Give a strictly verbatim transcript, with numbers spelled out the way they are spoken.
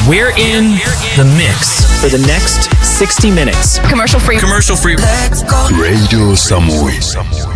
We're in the mix for the next sixty minutes. Commercial free. Commercial free. Radio Samui.